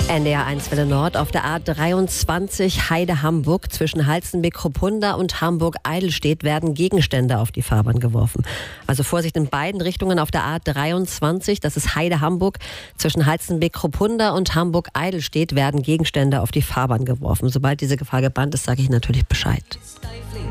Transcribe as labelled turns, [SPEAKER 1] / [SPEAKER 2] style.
[SPEAKER 1] NDR 1 Welle Nord auf der A23 Heide-Hamburg zwischen Halstenbek-Kruppunda und Hamburg-Eidelstedt werden Gegenstände auf die Fahrbahn geworfen. Also Vorsicht in beiden Richtungen auf der A23, das ist Heide-Hamburg, zwischen Halstenbek-Kruppunda und Hamburg-Eidelstedt werden Gegenstände auf die Fahrbahn geworfen. Sobald diese Gefahr gebannt ist, sage ich natürlich Bescheid.